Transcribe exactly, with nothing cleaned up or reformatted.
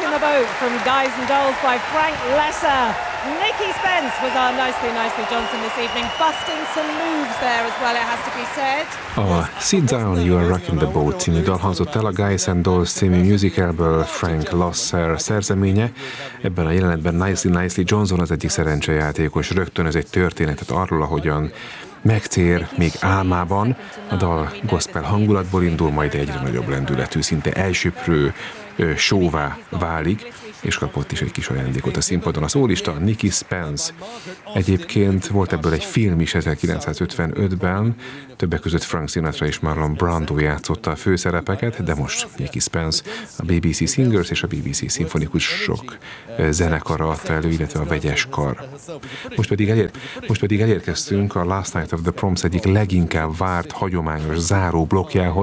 in the Boat from Guys and Dolls by Frank Lesser. Nikki Spence was our Nicely Nicely Johnson this evening, busting some moves there as well, it has to be said. A Sit Down, You Are Rocking the Boat című dal hangzott el a Guys and Dolls című musicalből, Frank Lasser szerzeménye. Ebben a jelenetben Nicely Nicely Johnson az egyik szerencsejátékos. Rögtön ez egy történetet arról, ahogyan megtér még álmában. A dal gospel hangulatból indul, majd egyre nagyobb lendületű, szinte elsöprő showvá válik, és kapott is egy kis ajándékot a színpadon. A szólista Nikki Spence. Egyébként volt ebből egy film is ezerkilencszázötvenötben, többek között Frank Sinatra és Marlon Brando játszotta a főszerepeket, de most Nikki Spence a bé bé cé Singers és a bé bé cé szimfonikusok zenekara adta elő, illetve a vegyes kar. Most pedig, elér, most pedig elérkeztünk a Last Night of the Proms egyik leginkább várt hagyományos záró blokkjához,